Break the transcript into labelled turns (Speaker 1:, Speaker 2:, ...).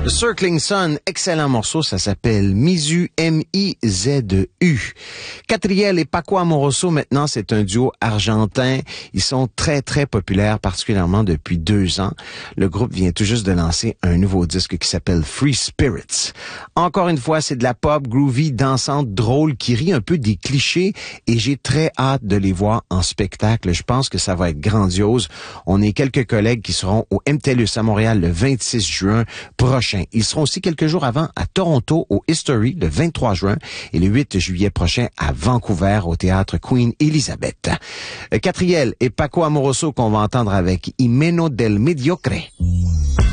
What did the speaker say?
Speaker 1: The Circling Sun, excellent morceau, ça s'appelle Mizu, M-I-Z-U. Catriel et Paco Amoroso, maintenant, c'est un duo argentin. Ils sont très, très populaires, particulièrement depuis 2 ans. Le groupe vient tout juste de lancer un nouveau disque qui s'appelle Free Spirits. Encore une fois, c'est de la pop groovy, dansante, drôle, qui rit un peu des clichés, et j'ai très hâte de les voir en spectacle. Je pense que ça va être grandiose. On est quelques collègues qui seront au MTLUS à Montréal le 26 juin prochain. Ils seront aussi quelques jours avant à Toronto au History le 23 juin et le 8 juillet prochain à Vancouver au théâtre Queen Elizabeth. Catriel et Paco Amoroso qu'on va entendre avec Himeno del Mediocre.